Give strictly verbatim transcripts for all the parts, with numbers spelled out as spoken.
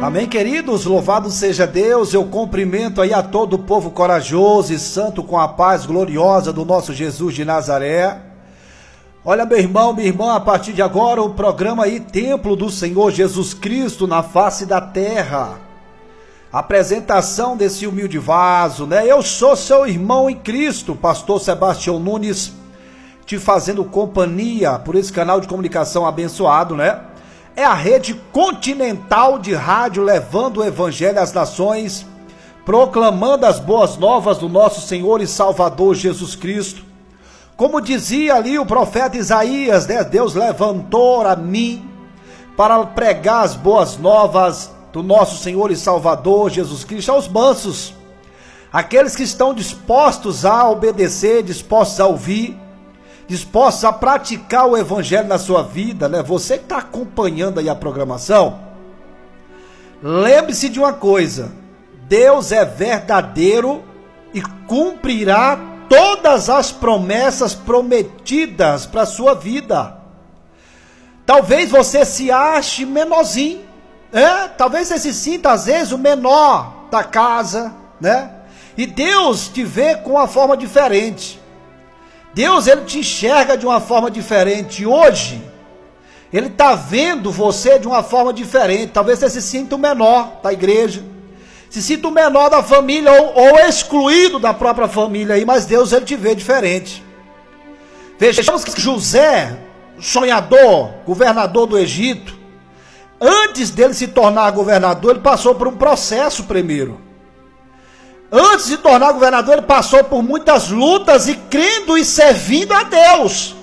Amém, queridos? Louvado seja Deus. Eu cumprimento aí a todo o povo corajoso e santo com a paz gloriosa do nosso Jesus de Nazaré. Olha, meu irmão, minha irmã, a partir de agora o programa aí Templo do Senhor Jesus Cristo na face da terra. Apresentação desse humilde vaso, né? Eu sou seu irmão em Cristo, pastor Sebastião Nunes, te fazendo companhia por esse canal de comunicação abençoado, né? É a rede continental de rádio levando o evangelho às nações, proclamando as boas novas do nosso Senhor e Salvador Jesus Cristo. Como dizia ali o profeta Isaías, né? Deus levantou a mim para pregar as boas novas do nosso Senhor e Salvador Jesus Cristo aos mansos, aqueles que estão dispostos a obedecer, dispostos a ouvir, dispostos a praticar o evangelho na sua vida, né? Você que está acompanhando aí a programação, lembre-se de uma coisa: Deus é verdadeiro e cumprirá todas as promessas prometidas para a sua vida. Talvez você se ache menorzinho, é? Talvez você se sinta às vezes o menor da casa, né? E Deus te vê com uma forma diferente. Deus, ele te enxerga de uma forma diferente. Hoje, ele está vendo você de uma forma diferente. Talvez você se sinta o menor da igreja, se sinta o menor da família, ou, ou excluído da própria família aí, mas Deus, ele te vê diferente. Vejamos que José, sonhador, governador do Egito, antes dele se tornar governador, ele passou por um processo primeiro. Antes de se tornar governador, ele passou por muitas lutas e crendo e servindo a Deus.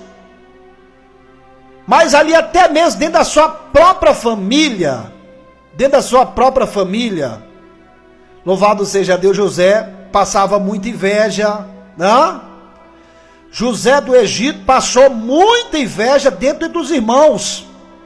Mas ali até mesmo dentro da sua própria família, dentro da sua própria família, louvado seja Deus, José passava muita inveja, né? José do Egito passou muita inveja dentro dos irmãos.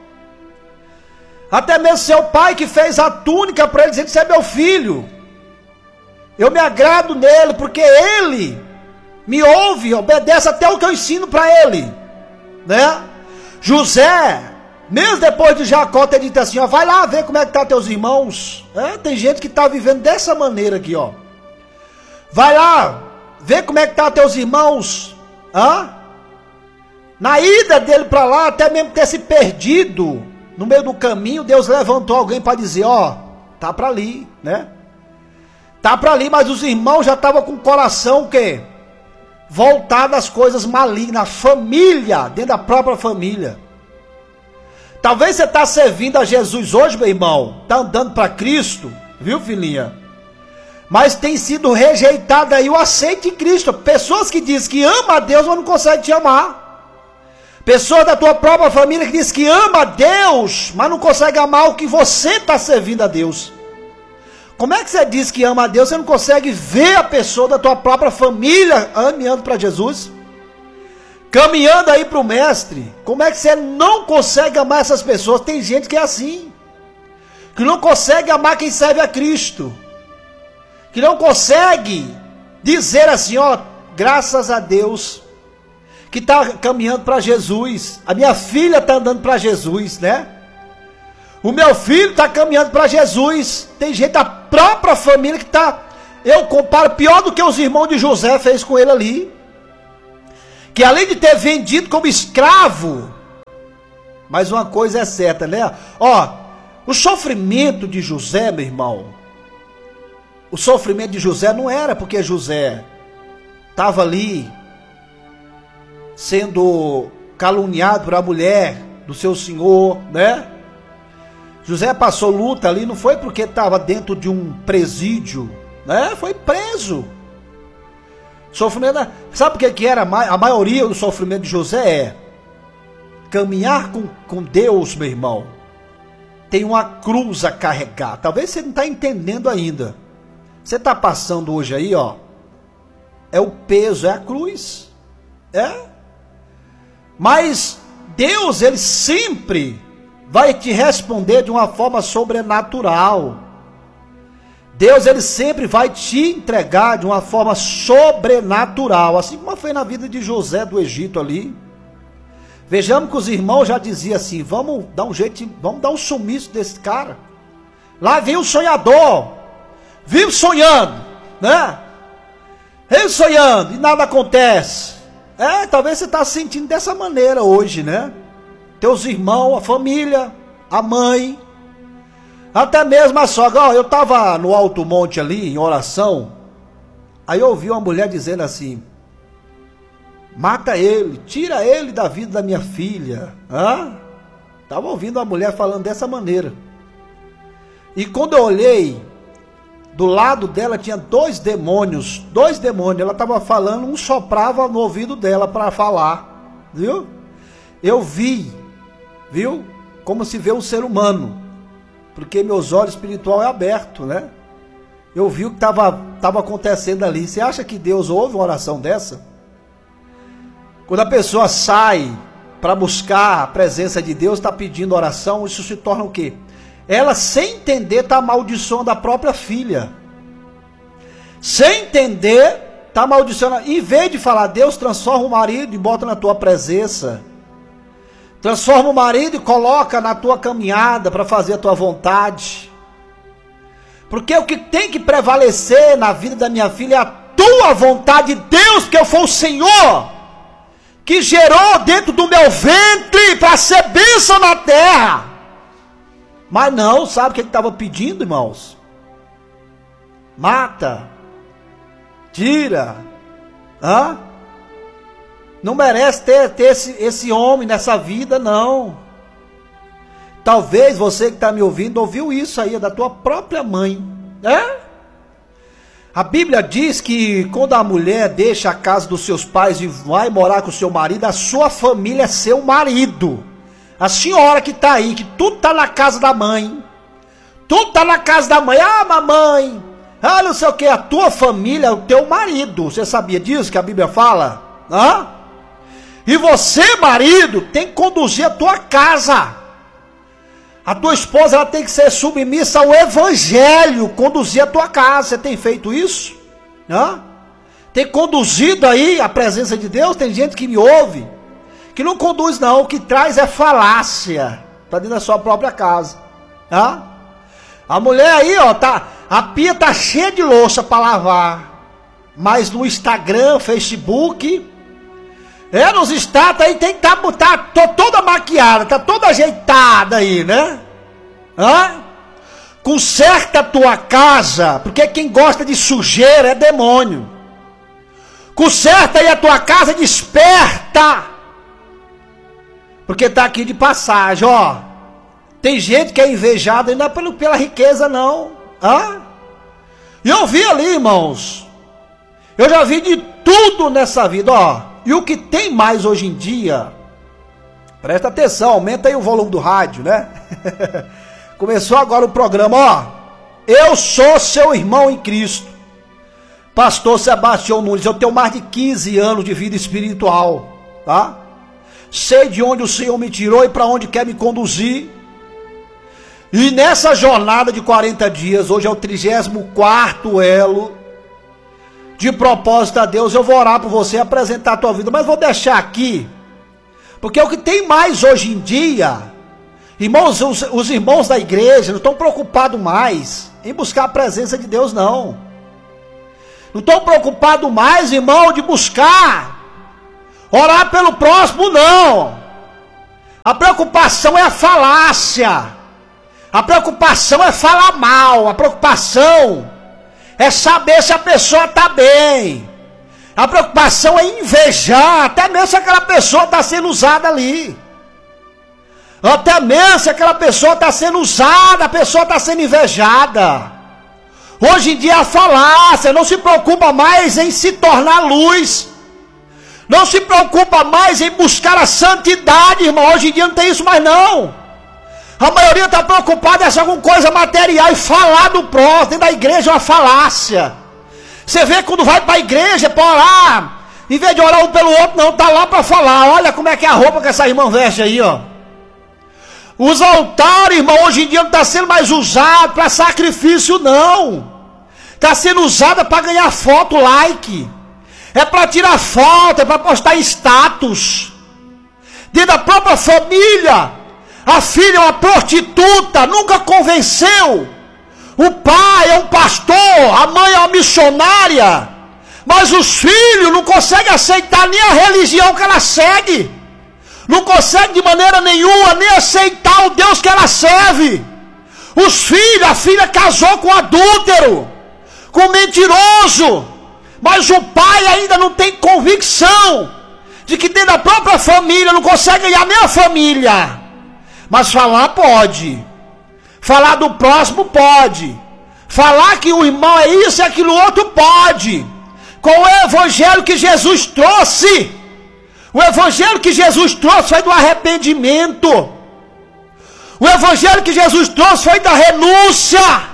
Até mesmo seu pai que fez a túnica para ele, dizendo: "Você é meu filho. Eu me agrado nele, porque ele me ouve, obedece até o que eu ensino para ele", né? José, mesmo depois de Jacó ter dito assim, ó, vai lá ver como é que tá teus irmãos. É, tem gente que tá vivendo dessa maneira aqui, ó. Vai lá ver como é que tá teus irmãos. Hã? Na ida dele para lá, até mesmo ter se perdido no meio do caminho, Deus levantou alguém para dizer, ó, tá para ali, né? Tá para ali, mas os irmãos já estavam com o coração o quê? Voltado às coisas malignas, família, dentro da própria família. Talvez você está servindo a Jesus hoje, meu irmão, está andando para Cristo, viu, filhinha? Mas tem sido rejeitado aí o aceite em Cristo. Pessoas que dizem que ama a Deus, mas não conseguem te amar. Pessoas da tua própria família que dizem que ama a Deus, mas não conseguem amar o que você está servindo a Deus. Como é que você diz que ama a Deus, você não consegue ver a pessoa da tua própria família caminhando para Jesus? Caminhando aí para o Mestre. Como é que você não consegue amar essas pessoas? Tem gente que é assim, que não consegue amar quem serve a Cristo, que não consegue dizer assim, ó, graças a Deus, que está caminhando para Jesus. A minha filha está andando para Jesus, né? O meu filho está caminhando para Jesus. Tem gente da própria família que está, eu comparo, pior do que os irmãos de José fez com ele ali. Que além de ter vendido como escravo, mas uma coisa é certa, né? Ó, o sofrimento de José, meu irmão, o sofrimento de José não era porque José estava ali sendo caluniado por a mulher do seu senhor, né? José passou luta ali, não foi porque estava dentro de um presídio, né? Foi preso. Sofrimento, sabe o que, que era? A maioria do sofrimento de José é caminhar com, com Deus, meu irmão. Tem uma cruz a carregar. Talvez você não está entendendo ainda. Você está passando hoje aí, ó. É o peso, é a cruz. É. Mas Deus, ele sempre vai te responder de uma forma sobrenatural. Deus, ele sempre vai te entregar de uma forma sobrenatural, assim como foi na vida de José do Egito ali. Vejamos que os irmãos já diziam assim, vamos dar um jeito, vamos dar um sumiço desse cara. Lá vem o sonhador, vive sonhando, né? Vive sonhando e nada acontece. É, talvez você está se sentindo dessa maneira hoje, né? Teus irmãos, a família, a mãe, até mesmo a sogra. Ó, eu estava no Alto Monte ali, em oração, aí eu ouvi uma mulher dizendo assim: mata ele, tira ele da vida da minha filha. Hã? Estava ouvindo uma mulher falando dessa maneira. E quando eu olhei, do lado dela tinha dois demônios, dois demônios, ela estava falando, um soprava no ouvido dela para falar, viu? Eu vi, viu? Como se vê um ser humano, porque meus olhos espirituais é aberto, né? Eu vi o que estava tava acontecendo ali. Você acha que Deus ouve uma oração dessa? Quando a pessoa sai para buscar a presença de Deus, está pedindo oração, isso se torna o quê? Ela, sem entender, está amaldiçoando a própria filha. Sem entender, está amaldiçoando. Em vez de falar: Deus, transforma o marido e bota na tua presença. Transforma o marido e coloca na tua caminhada para fazer a tua vontade. Porque o que tem que prevalecer na vida da minha filha é a tua vontade de Deus, porque eu fui o Senhor que gerou dentro do meu ventre para ser bênção na terra. Mas não, sabe o que ele estava pedindo, irmãos? Mata, tira, hã? Não merece ter, ter esse, esse homem nessa vida, não. Talvez você que está me ouvindo, ouviu isso aí, da tua própria mãe, né? A Bíblia diz que quando a mulher deixa a casa dos seus pais e vai morar com o seu marido, a sua família é seu marido. A senhora que está aí, que tudo está na casa da mãe, tudo está na casa da mãe. Ah, mamãe, ah, não sei o que, a tua família é o teu marido. Você sabia disso que a Bíblia fala? Hã? E você, marido, tem que conduzir a tua casa. A tua esposa, ela tem que ser submissa ao evangelho, conduzir a tua casa. Você tem feito isso? Hã? Tem conduzido aí a presença de Deus? Tem gente que me ouve que não conduz não, o que traz é falácia para dentro da sua própria casa. Hã? A mulher aí, ó, tá, a pia tá cheia de louça para lavar, mas no Instagram, Facebook, é, nos status aí tem que estar tá, tá, toda maquiada, tá toda ajeitada aí, né? Hã? Conserta a tua casa, porque quem gosta de sujeira é demônio. Conserta aí a tua casa, desperta, porque tá aqui de passagem, ó. Tem gente que é invejada ainda pela, pela riqueza, não. Hã? E eu vi ali, irmãos, eu já vi de tudo nessa vida, ó. E o que tem mais hoje em dia, presta atenção, aumenta aí o volume do rádio, né? Começou agora o programa, ó. Eu sou seu irmão em Cristo, pastor Sebastião Nunes. Eu tenho mais de quinze anos de vida espiritual, tá? Sei de onde o Senhor me tirou e para onde quer me conduzir. E nessa jornada de quarenta dias, hoje é o trigésimo quarto elo, de propósito a Deus, eu vou orar por você, apresentar a tua vida, mas vou deixar aqui, porque o que tem mais hoje em dia, irmãos, os, os irmãos da igreja não estão preocupados mais em buscar a presença de Deus, não. Não estão preocupados mais, irmão, de buscar orar pelo próximo, não. A preocupação é a falácia, a preocupação é falar mal, a preocupação é saber se a pessoa está bem. A preocupação é invejar, até mesmo se aquela pessoa está sendo usada ali. Até mesmo se aquela pessoa está sendo usada, a pessoa está sendo invejada. Hoje em dia a falácia não se preocupa mais em se tornar luz. Não se preocupa mais em buscar a santidade, irmão. Hoje em dia não tem isso mais não. A maioria está preocupada em achar alguma coisa material e falar do próximo. Dentro da igreja é uma falácia. Você vê quando vai para a igreja para orar, em vez de orar um pelo outro, não, está lá para falar. Olha como é que é a roupa que essa irmã veste aí, ó. Os altares, irmão, hoje em dia não está sendo mais usado para sacrifício, não. Está sendo usada para ganhar foto, like. É para tirar foto, é para postar status. Dentro da própria família, a filha é uma prostituta, nunca convenceu O pai é um pastor, a mãe é uma missionária, mas os filhos não conseguem aceitar nem a religião que ela segue, não conseguem de maneira nenhuma nem aceitar o Deus que ela serve. Os filhos, a filha casou com adúltero, com mentiroso, mas o pai ainda não tem convicção de que dentro da própria família não consegue ganhar nem a família, mas falar pode, falar do próximo pode, falar que o irmão é isso e aquilo outro pode. Com o evangelho que Jesus trouxe, o evangelho que Jesus trouxe foi do arrependimento, o evangelho que Jesus trouxe foi da renúncia.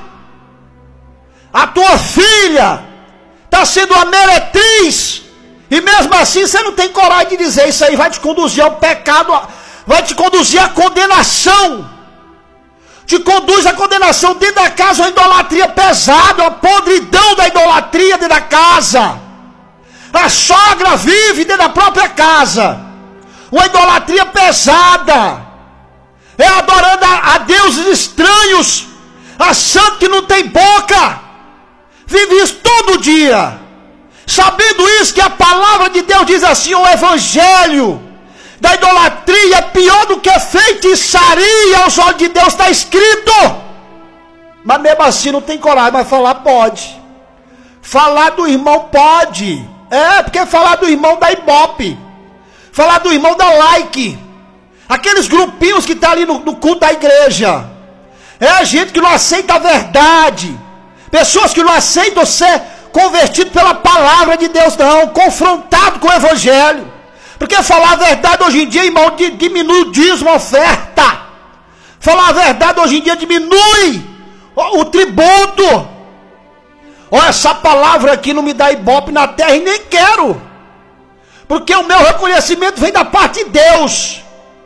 A tua filha está sendo uma meretriz, e mesmo assim você não tem coragem de dizer isso aí, vai te conduzir ao pecado, vai te conduzir à condenação, te conduz à condenação dentro da casa, uma idolatria pesada, uma podridão da idolatria dentro da casa. A sogra vive dentro da própria casa, uma idolatria pesada, é adorando a, a deuses estranhos, achando que não tem boca, vive isso todo dia, sabendo isso, que a palavra de Deus diz assim: o evangelho da idolatria é pior do que feitiçaria aos olhos de Deus, está escrito. Mas mesmo assim não tem coragem, mas falar pode, falar do irmão pode, é, porque falar do irmão dá ibope, falar do irmão dá like, aqueles grupinhos que estão tá ali no, no culto da igreja, é gente que não aceita a verdade, pessoas que não aceitam ser convertido pela palavra de Deus, não, confrontado com o evangelho. Porque falar a verdade hoje em dia, irmão, diminui o dízimo, a oferta. Falar a verdade hoje em dia diminui o, o tributo. Olha, essa palavra aqui não me dá ibope na terra e nem quero, porque o meu reconhecimento vem da parte de Deus.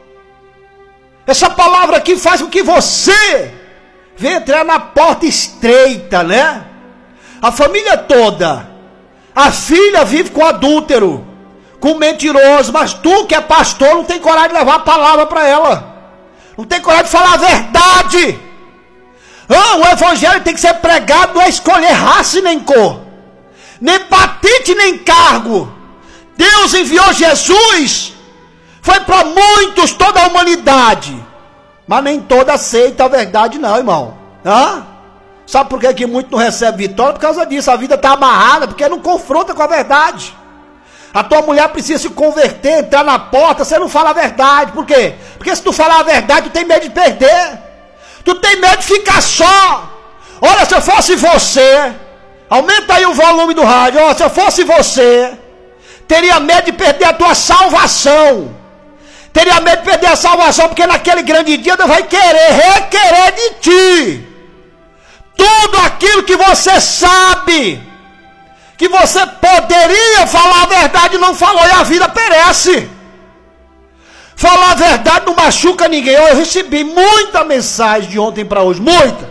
Essa palavra aqui faz com que você venha entrar na porta estreita, né? A família toda, a filha vive com adúltero, com mentiroso, mas tu que é pastor não tem coragem de levar a palavra para ela, não tem coragem de falar a verdade. Ah, o evangelho tem que ser pregado, não é escolher raça nem cor, nem patente nem cargo. Deus enviou Jesus, foi para muitos, toda a humanidade, mas nem toda aceita a verdade não, irmão. Hã? Sabe por que, que muito não recebe vitória? Por causa disso, a vida está amarrada, porque não confronta com a verdade. A tua mulher precisa se converter, entrar na porta, você não fala a verdade. Por quê? Porque se tu falar a verdade, tu tem medo de perder, tu tem medo de ficar só. Olha, se eu fosse você, aumenta aí o volume do rádio, olha, se eu fosse você, teria medo de perder a tua salvação, teria medo de perder a salvação, porque naquele grande dia Deus vai querer, requerer de ti tudo aquilo que você sabe, que você poderia falar a verdade e não falou, e a vida perece. Falar a verdade não machuca ninguém. Eu recebi muita mensagem de ontem para hoje, muita.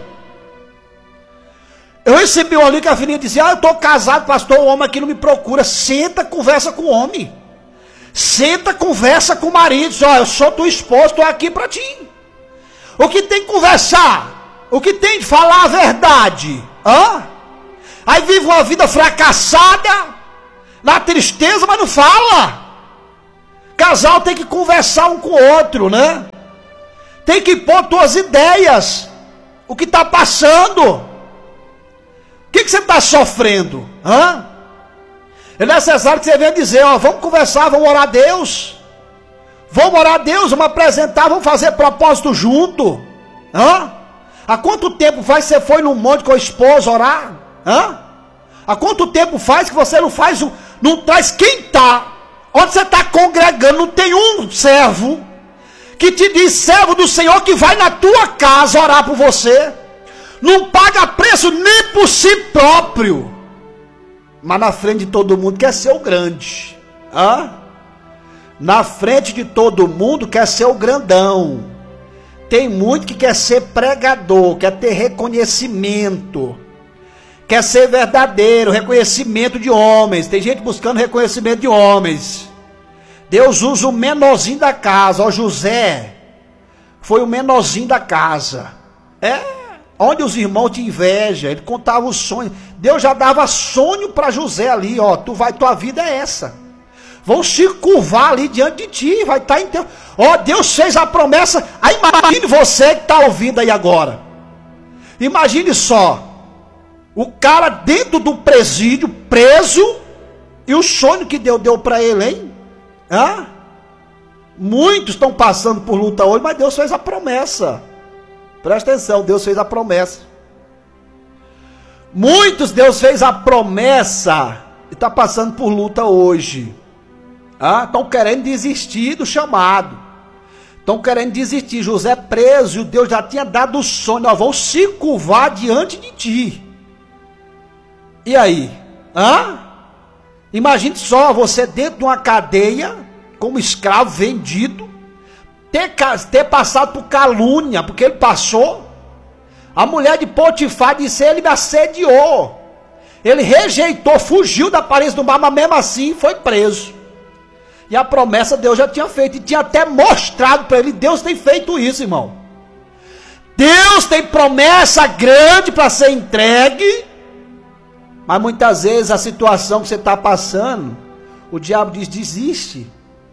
Eu recebi um ali que a filhinha dizia: ah, eu estou casado, pastor, o homem aqui não me procura. Senta, conversa com o homem. Senta, conversa com o marido. Diz: ó, eu sou tua esposa, estou aqui para ti. O que tem que conversar? O que tem de falar a verdade? Hã? Aí vive uma vida fracassada, na tristeza, mas não fala. Casal tem que conversar um com o outro, né? Tem que pôr tuas ideias, o que está passando, o que, que você está sofrendo, hã? É necessário que você venha dizer: ó, vamos conversar, vamos orar a Deus, vamos orar a Deus, vamos apresentar, vamos fazer propósito junto, hã? Há quanto tempo faz que você foi num monte com a esposa orar? Hã? Há quanto tempo faz que você não faz, um, não traz quem está, onde você está congregando, não tem um servo que te diz, servo do Senhor, que vai na tua casa orar por você, não paga preço nem por si próprio, mas na frente de todo mundo quer ser o grande, hã? Na frente de todo mundo quer ser o grandão. Tem muito que quer ser pregador, quer ter reconhecimento, quer ser verdadeiro, reconhecimento de homens. Tem gente buscando reconhecimento de homens. Deus usa o menorzinho da casa. Ó, José foi o menorzinho da casa. É, onde os irmãos te invejam, ele contava os sonhos. Deus já dava sonho para José ali, ó, tu vai, tua vida é essa. Vão se curvar ali diante de ti, vai estar em teu... Ó, Deus fez a promessa. Aí imagine você que está ouvindo aí agora. Imagine só, o cara dentro do presídio, preso, e o sonho que Deus deu para ele, hein? Hã? Muitos estão passando por luta hoje, mas Deus fez a promessa. Presta atenção, Deus fez a promessa. Muitos Deus fez a promessa e está passando por luta hoje. Estão ah, querendo desistir do chamado. Estão querendo desistir. José preso, e Deus já tinha dado o sonho. Ó, vão se curvar diante de ti. E aí? Hã? Imagine só, você dentro de uma cadeia, como escravo vendido, ter, ter passado por calúnia, porque ele passou. A mulher de Potifar disse, ele me assediou. Ele rejeitou, fugiu da aparência do mar, mas mesmo assim foi preso. E a promessa Deus já tinha feito, e tinha até mostrado para ele. Deus tem feito isso, irmão. Deus tem promessa grande para ser entregue, mas muitas vezes a situação que você está passando, o diabo diz, desiste.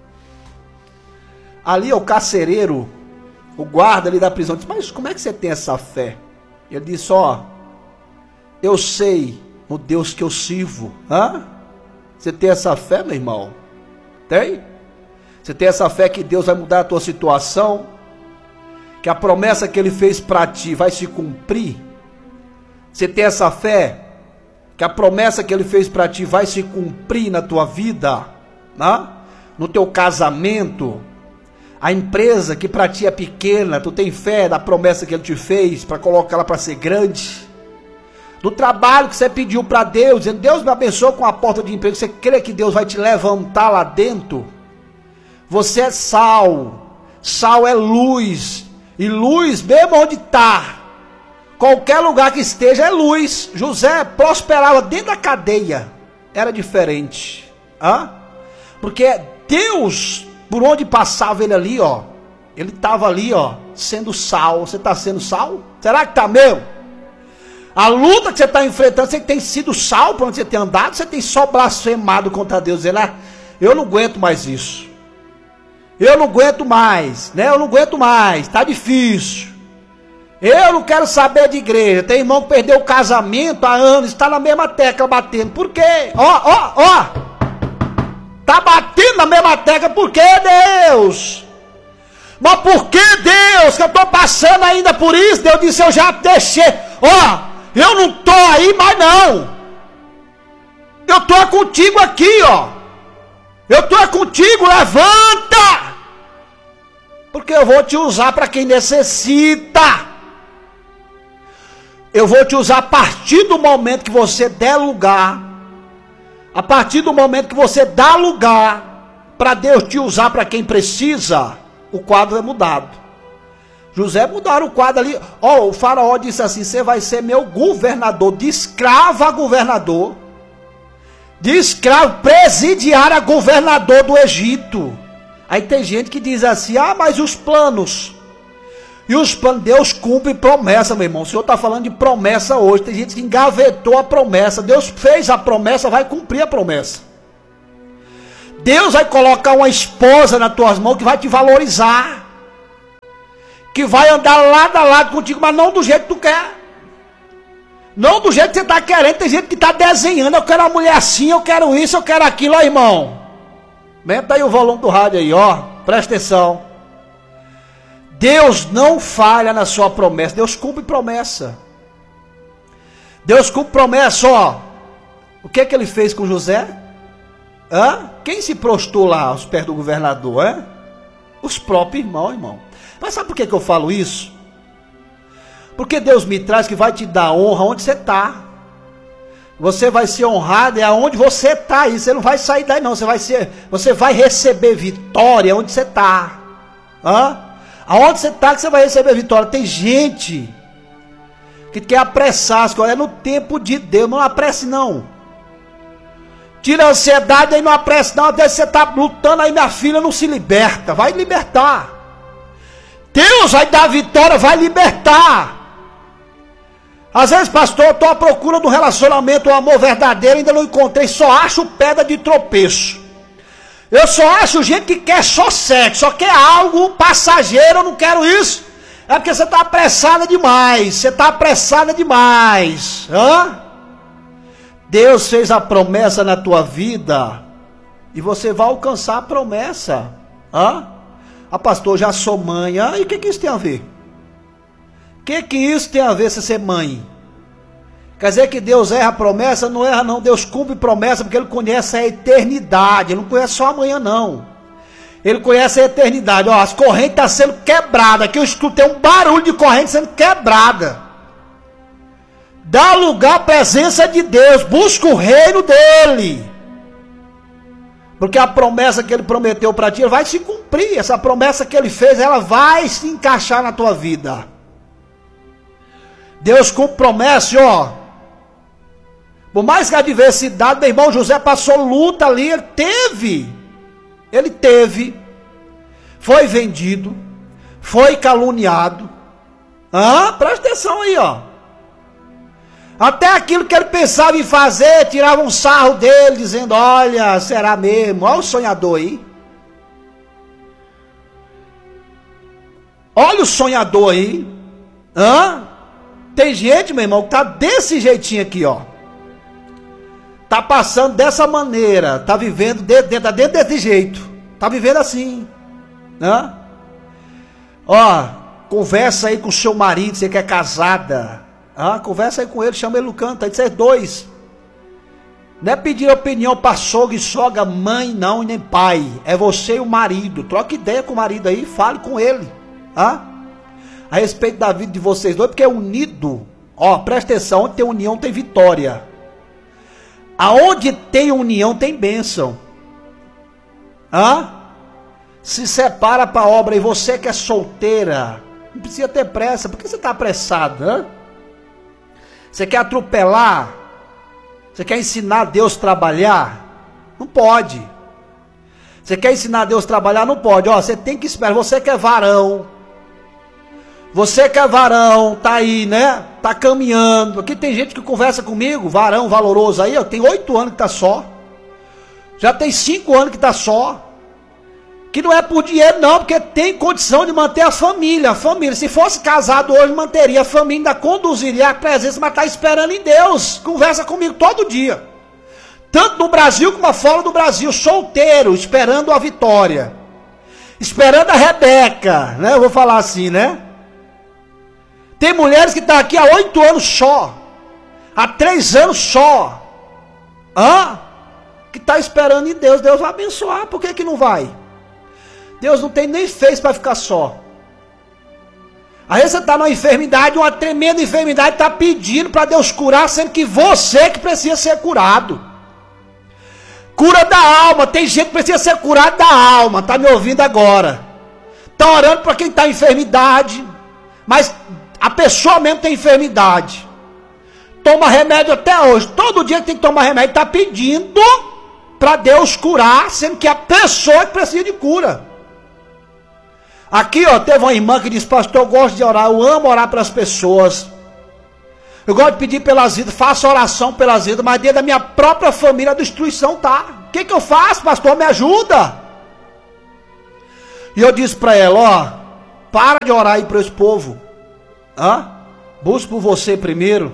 Ali o carcereiro, o guarda ali da prisão, diz, mas como é que você tem essa fé? Ele disse, ó, eu sei o Deus que eu sirvo. Hã? Você tem essa fé, meu irmão? Tem? Você tem essa fé que Deus vai mudar a tua situação? Que a promessa que Ele fez para ti vai se cumprir? Você tem essa fé? Que a promessa que Ele fez para ti vai se cumprir na tua vida? Né? No teu casamento? A empresa que para ti é pequena, tu tem fé na promessa que Ele te fez para colocar ela para ser grande? Do trabalho que você pediu para Deus, dizendo, Deus me abençoe com a porta de emprego, você crê que Deus vai te levantar lá dentro? Você é sal, sal é luz, e luz mesmo onde está, qualquer lugar que esteja é luz. José prosperava dentro da cadeia, era diferente, hã? Porque Deus, por onde passava ele ali, ó, ele estava ali, ó, sendo sal. Você está sendo sal? Será que está mesmo? A luta que você está enfrentando, você tem sido sal por onde você tem andado, você tem só blasfemado contra Deus, dizendo, ah, eu não aguento mais isso, eu não aguento mais, né? Eu não aguento mais, está difícil, eu não quero saber de igreja. Tem irmão que perdeu o casamento há anos, está na mesma tecla batendo, por quê? Ó, ó, ó, está batendo na mesma tecla, por quê, Deus? Mas por que, Deus, que eu estou passando ainda por isso? Deus disse, eu já deixei, ó, eu não estou aí mais não, eu estou contigo aqui, ó, eu estou contigo, levanta, porque eu vou te usar para quem necessita, eu vou te usar a partir do momento que você der lugar, a partir do momento que você dá lugar, para Deus te usar para quem precisa, o quadro é mudado. José mudaram o quadro ali. Ó, oh, o faraó disse assim, você vai ser meu governador, de escravo a governador, de escravo presidiário a governador do Egito. Aí tem gente que diz assim, ah, mas os planos, e os planos, Deus cumpre promessa, meu irmão. O Senhor está falando de promessa hoje, tem gente que engavetou a promessa. Deus fez a promessa, vai cumprir a promessa. Deus vai colocar uma esposa nas tuas mãos que vai te valorizar, que vai andar lado a lado contigo, mas não do jeito que tu quer, não do jeito que você está querendo. Tem gente que está desenhando, eu quero uma mulher assim, eu quero isso, eu quero aquilo. Ó, irmão, aumenta aí o volume do rádio aí, ó, presta atenção. Deus não falha na sua promessa, Deus cumpre promessa, Deus cumpre promessa. Ó, o que é que ele fez com José? Hã? Quem se prostrou lá aos pés do governador? Hã? Os próprios irmãos, irmão. Mas sabe por que, que eu falo isso? Porque Deus me traz que vai te dar honra onde você está. Você vai ser honrado é aonde você está aí. Você não vai sair daí não. Você vai ser, você vai receber vitória onde você está. Hã? Aonde você está que você vai receber vitória. Tem gente que quer apressar as coisas. É no tempo de Deus. Não apresse não. Tira a ansiedade aí, não apresse não. Até você está lutando aí, minha filha, não se liberta. Vai libertar. Deus vai dar vitória, vai libertar. Às vezes, pastor, eu estou à procura de um relacionamento, um amor verdadeiro, ainda não encontrei, só acho pedra de tropeço. Eu só acho gente que quer só sexo, só quer algo passageiro, eu não quero isso. É porque você está apressada demais, você está apressada demais. Hã? Deus fez a promessa na tua vida e você vai alcançar a promessa. Hã? Ah, pastor, já sou mãe. Ah, e o que, que isso tem a ver? O que, que isso tem a ver com ser mãe? Quer dizer que Deus erra a promessa? Não erra não, Deus cumpre promessa porque Ele conhece a eternidade, Ele não conhece só amanhã não. Ele conhece a eternidade. Ó, as correntes estão sendo quebradas, aqui eu escutei um barulho de corrente sendo quebrada. Dá lugar à presença de Deus, busca o reino dEle. Porque a promessa que Ele prometeu para ti vai se cumprir, essa promessa que Ele fez, ela vai se encaixar na tua vida. Deus cumpre promessa, ó. Por mais que a adversidade, meu irmão José passou luta ali, ele teve, ele teve, foi vendido, foi caluniado. Ah, presta atenção aí, ó. Até aquilo que ele pensava em fazer, tirava um sarro dele, dizendo, olha, será mesmo? Olha o sonhador aí. Olha o sonhador aí. Hã? Tem gente, meu irmão, que tá desse jeitinho aqui, ó. Tá passando dessa maneira, tá vivendo dentro, dentro, dentro desse jeito. Tá vivendo assim. Hã? Ó, conversa aí com o seu marido, você que é casada. Ah, conversa aí com ele, chama ele no canto, aí vocês dois. Não é pedir opinião para sogra e sogra, mãe não, e nem pai. É você e o marido. Troca ideia com o marido aí, fale com ele. Ah? A respeito da vida de vocês dois, porque é unido. Ó, presta atenção, onde tem união tem vitória. Aonde tem união tem bênção. Ah? Se separa para a obra, e você que é solteira, não precisa ter pressa, por que você está apressado, hein? Você quer atropelar? Você quer ensinar Deus a trabalhar? Não pode. Você quer ensinar Deus a trabalhar? Não pode. Ó, você tem que esperar. Você que é varão. Você que é varão, tá aí, né? Tá caminhando. Aqui tem gente que conversa comigo, varão valoroso aí, ó. Tem oito anos que tá só. Já tem cinco anos que tá só. Que não é por dinheiro não, porque tem condição de manter a família, a família. Se fosse casado hoje, manteria a família, ainda conduziria a presença, mas está esperando em Deus. Conversa comigo todo dia. Tanto no Brasil como fora do Brasil, solteiro, esperando a vitória. Esperando a Rebeca, né? Eu vou falar assim, né? Tem mulheres que estão aqui há oito anos só. Há três anos só. Hã? Que está esperando em Deus. Deus vai abençoar, por que que não vai? Deus não tem nem fez para ficar só. Aí você está numa enfermidade, uma tremenda enfermidade, está pedindo para Deus curar, sendo que você que precisa ser curado. Cura da alma, tem gente que precisa ser curada da alma, está me ouvindo agora. Está orando para quem está em enfermidade, mas a pessoa mesmo tem enfermidade. Toma remédio até hoje, todo dia que tem que tomar remédio, está pedindo para Deus curar, sendo que a pessoa que precisa de cura. Aqui, ó, teve uma irmã que disse, pastor, eu gosto de orar, eu amo orar para as pessoas. Eu gosto de pedir pelas vidas, faço oração pelas vidas, mas dentro da minha própria família a destruição tá. O que que eu faço, pastor? Me ajuda. E eu disse para ela, ó, para de orar aí para esse povo. Hã? Busque por você primeiro.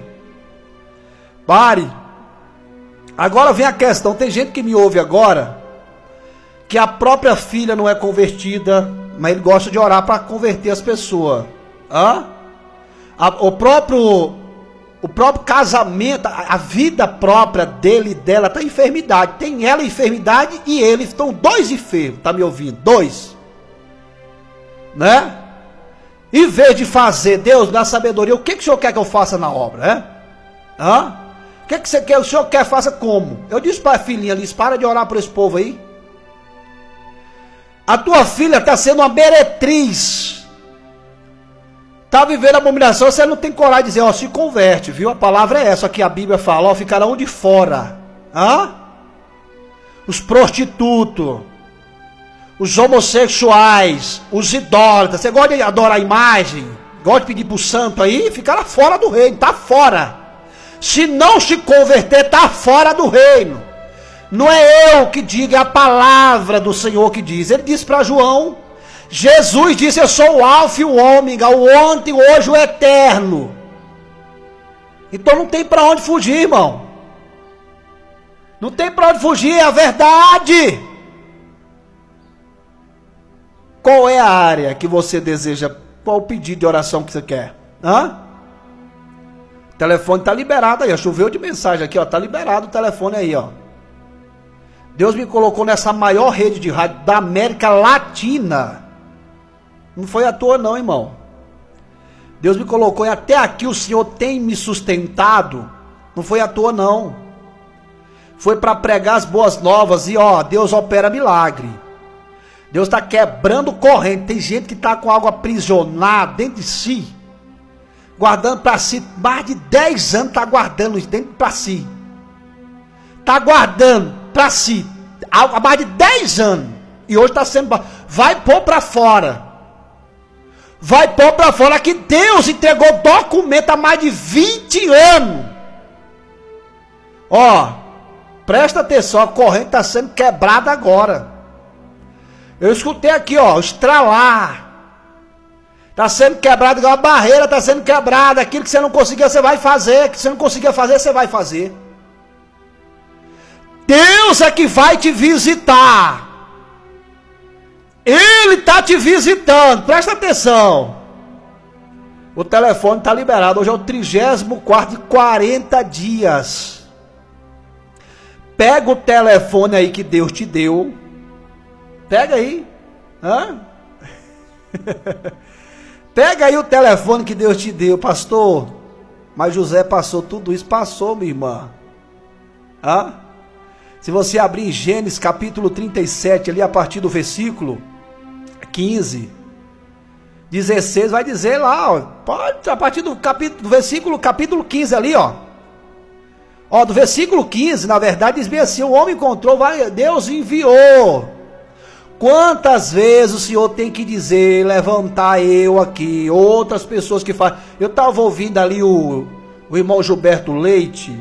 Pare. Agora vem a questão, tem gente que me ouve agora, que a própria filha não é convertida, mas ele gosta de orar para converter as pessoas. Hã? A, o próprio o próprio casamento, a, a vida própria dele e dela está em enfermidade. Tem ela em enfermidade e ele, estão dois enfermos, tá me ouvindo? Dois. Né? Em vez de fazer, Deus dá sabedoria, o que, que o senhor quer que eu faça na obra? Né? Hã? O que, que você quer? O senhor quer faça como? Eu disse para a filhinha ali, para de orar para esse povo aí. A tua filha está sendo uma meretriz. Está vivendo a abominação, você não tem coragem de dizer, ó, se converte, viu? A palavra é essa que a Bíblia fala, ó, ficarão de fora. Hã? Os prostitutos, os homossexuais, os idólatras. Você gosta de adorar a imagem? gosta de pedir pro santo aí, ficará fora do reino, tá fora. Se não se converter, tá fora do reino. Não é eu que digo, é a palavra do Senhor que diz. Ele disse para João, Jesus disse, eu sou o alfa e o ômega, o ontem, o hoje, o eterno. Então não tem para onde fugir, irmão. Não tem para onde fugir, é a verdade. Qual é a área que você deseja? Qual o pedido de oração que você quer? Hã? O telefone está liberado aí, ó. Choveu de mensagem aqui, ó. Está liberado o telefone aí, ó. Deus me colocou nessa maior rede de rádio da América Latina. Não foi à toa não, irmão. Deus me colocou e até aqui o Senhor tem me sustentado. Não foi à toa não. Foi para pregar as boas novas e ó, Deus opera milagre. Deus está quebrando corrente. Tem gente que está com algo aprisionado dentro de si, guardando para si, mais de dez anos está guardando isso dentro para si. Está guardando para si há mais de dez anos. E hoje está sendo, vai pôr para fora. Vai pôr para fora que Deus entregou documento há mais de vinte anos. Ó, presta atenção, a corrente está sendo quebrada agora. Eu escutei aqui, ó, estralar. Está sendo quebrado igual a barreira, está sendo quebrada. Aquilo que você não conseguia, você vai fazer. O que você não conseguia fazer, você vai fazer. Deus é que vai te visitar. Ele está te visitando. Presta atenção. O telefone está liberado. Hoje é o trigésimo quarto de quarenta dias. Pega o telefone aí que Deus te deu. Pega aí. Hã? Pega aí o telefone que Deus te deu, pastor. Mas José passou tudo isso. Passou, minha irmã. Hã? Se você abrir em Gênesis capítulo trinta e sete, ali a partir do versículo quinze, dezesseis, vai dizer lá, ó, pode, a partir do, capítulo, do versículo, capítulo quinze ali, ó. Ó, do versículo quinze, na verdade, diz bem assim, o homem encontrou, vai, Deus enviou. Quantas vezes o Senhor tem que dizer, levantar eu aqui, outras pessoas que fazem. Eu estava ouvindo ali o, o irmão Gilberto Leite.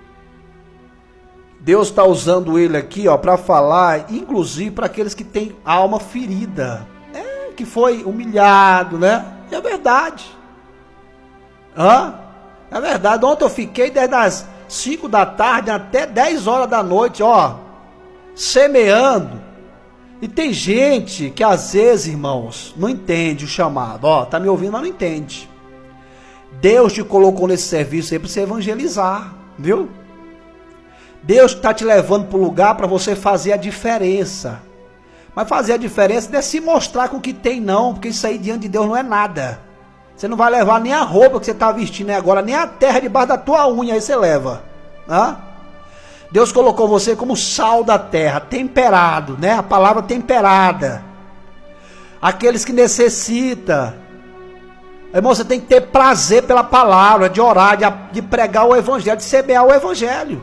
Deus está usando ele aqui, ó, para falar, inclusive para aqueles que têm alma ferida, é, que foi humilhado, né? É verdade. Hã? É verdade. Ontem eu fiquei desde as cinco da tarde até dez horas da noite, ó, semeando. E tem gente que às vezes, irmãos, não entende o chamado. Ó, tá me ouvindo, mas não entende. Deus te colocou nesse serviço aí para você evangelizar, viu? Deus está te levando para o lugar para você fazer a diferença. Mas fazer a diferença não é se mostrar com o que tem não, porque isso aí diante de Deus não é nada. Você não vai levar nem a roupa que você está vestindo agora, nem a terra debaixo da tua unha, aí você leva. Hã? Deus colocou você como sal da terra, temperado, né? A palavra temperada. Aqueles que necessitam. Irmão, você tem que ter prazer pela palavra, de orar, de, de pregar o evangelho, de semear o evangelho.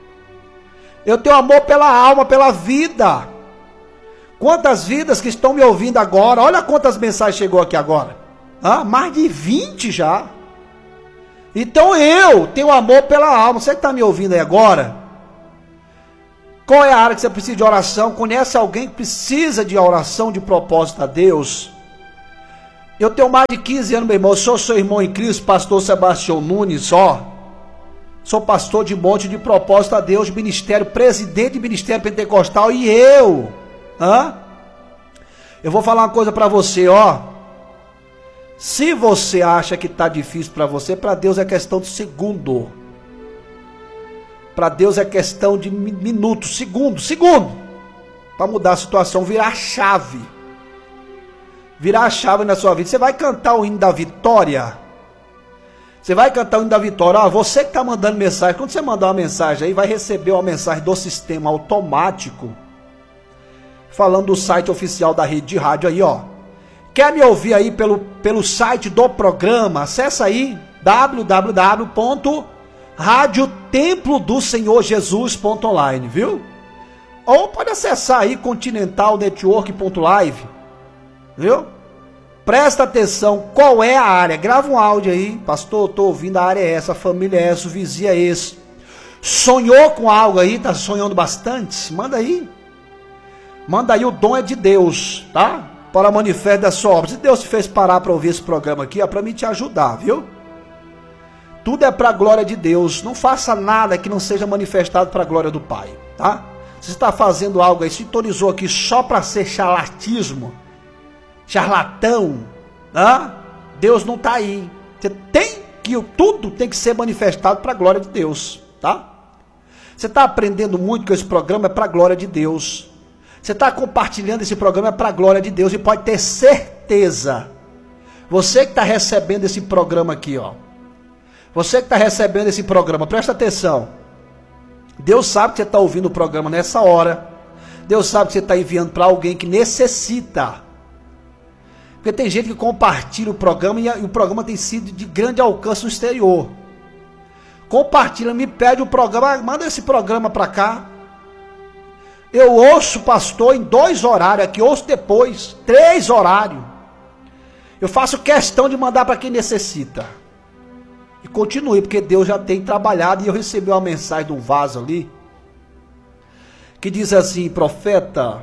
Eu tenho amor pela alma, pela vida. Quantas vidas que estão me ouvindo agora, olha quantas mensagens chegou aqui agora. Ah, mais de vinte já. Então eu tenho amor pela alma. Você que está me ouvindo aí agora, qual é a área que você precisa de oração? Conhece alguém que precisa de oração, de propósito a Deus? Eu tenho mais de quinze anos, meu irmão. Eu sou seu irmão em Cristo, pastor Sebastião Nunes, ó. Sou pastor de monte de propósito a Deus, ministério, presidente de ministério pentecostal, e eu, hã? Eu vou falar uma coisa para você, ó. Se você acha que está difícil para você, para Deus é questão de segundo. Para Deus é questão de minutos, segundo, segundo. Para mudar a situação, virar a chave. Virar a chave na sua vida. Você vai cantar o hino da vitória. Você vai cantar o hino da vitória. Ah, você que está mandando mensagem, quando você mandar uma mensagem aí, vai receber uma mensagem do sistema automático, falando do site oficial da rede de rádio aí, ó. Quer me ouvir aí pelo, pelo site do programa? Acessa aí w w w ponto rádio templo do senhor jesus ponto online, viu? Ou pode acessar aí continental network ponto live, viu? Presta atenção, qual é a área? Grava um áudio aí, pastor, estou ouvindo, a área é essa, a família é essa, o vizinho é esse. Sonhou com algo aí, tá sonhando bastante? Manda aí. Manda aí, o dom é de Deus, tá? Para manifestar da sua obra. Se Deus te fez parar para ouvir esse programa aqui, é para mim te ajudar, viu? Tudo é para a glória de Deus. Não faça nada que não seja manifestado para a glória do Pai, tá? Se você está fazendo algo aí, sintonizou aqui só para ser charlatismo, charlatão, tá? Deus não está aí. Você tem que, tudo tem que ser manifestado para a glória de Deus, tá? Você está aprendendo muito com esse programa, é para a glória de Deus. Você está compartilhando esse programa, é para a glória de Deus. E pode ter certeza, você que está recebendo esse programa aqui, ó, você que está recebendo esse programa, presta atenção. Deus sabe que você está ouvindo o programa nessa hora. Deus sabe que você está enviando para alguém que necessita. Porque tem gente que compartilha o programa e o programa tem sido de grande alcance no exterior. Compartilha, me pede o programa, manda esse programa para cá. Eu ouço, pastor, em dois horários aqui, ouço depois, três horários. Eu faço questão de mandar para quem necessita. E continue, porque Deus já tem trabalhado. E eu recebi uma mensagem de um vaso ali, que diz assim: profeta,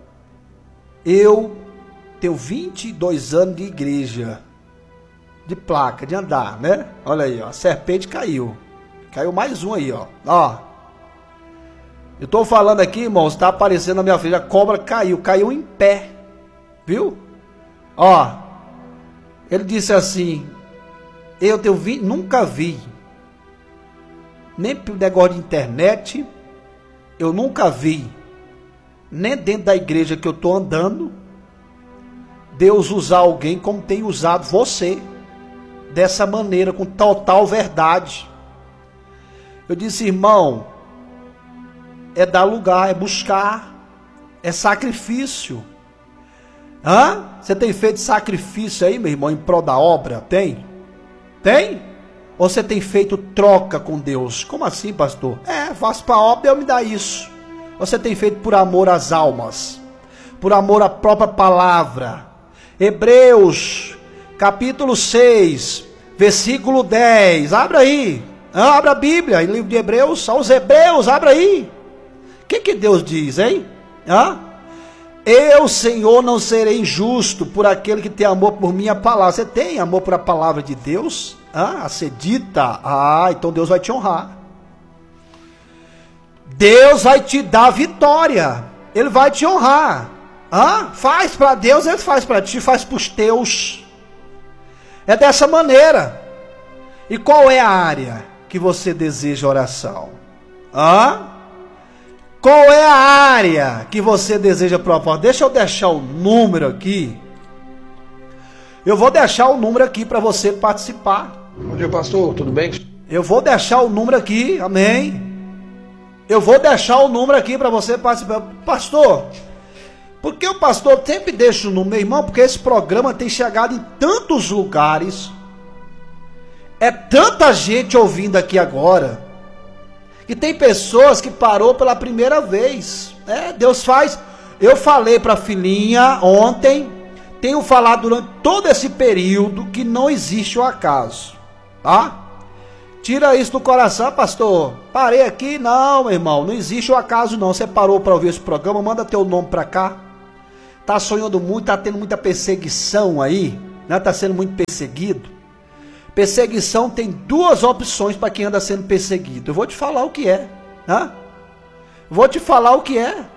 eu tenho vinte e dois anos de igreja, de placa, de andar, né? Olha aí, ó, a serpente caiu. Caiu mais um aí, ó. Ó. Eu tô falando aqui, irmãos, tá aparecendo na minha frente, a cobra caiu, caiu em pé. Viu? Ó. Ele disse assim: eu tenho vi, nunca vi, nem pelo negócio de internet, eu nunca vi, nem dentro da igreja que eu tô andando, Deus usar alguém como tem usado você, dessa maneira, com total verdade. Eu disse: irmão, é dar lugar, é buscar, é sacrifício. Hã? Você tem feito sacrifício aí, meu irmão, em prol da obra? Tem? Tem? Ou você tem feito troca com Deus? Como assim, pastor? É, faço para a obra, Deus me dá isso. Ou você tem feito por amor às almas? Por amor à própria palavra? Hebreus, capítulo seis, versículo dez. Abra aí. Abra a Bíblia, em livro de Hebreus, aos Hebreus, abra aí. O que que Deus diz, hein? Hã? Eu, Senhor, não serei injusto por aquele que tem amor por minha palavra. Você tem amor por a palavra de Deus? Hã? A ser dita? Ah, então Deus vai te honrar. Deus vai te dar vitória. Ele vai te honrar. Hã? Faz para Deus, Ele faz para ti, faz para os teus. É dessa maneira. E qual é a área que você deseja oração? Hã? Qual é a área que você deseja propor? Deixa eu deixar o número aqui. Eu vou deixar o número aqui para você participar. Bom dia, pastor, tudo bem? Eu vou deixar o número aqui, amém. Eu vou deixar o número aqui para você participar. Pastor, por que o pastor sempre deixa o número, meu irmão? Porque esse programa tem chegado em tantos lugares. É tanta gente ouvindo aqui agora. E tem pessoas que parou pela primeira vez. É, Deus faz. Eu falei para a filhinha ontem, tenho falado durante todo esse período, que não existe o acaso. Tá? Tira isso do coração, pastor. Parei aqui, não, meu irmão, não existe o acaso não. Você parou para ouvir esse programa, manda teu nome para cá. Tá sonhando muito, tá tendo muita perseguição aí, né? Tá sendo muito perseguido. Perseguição tem duas opções para quem anda sendo perseguido. Eu vou te falar o que é, né? Vou te falar o que é.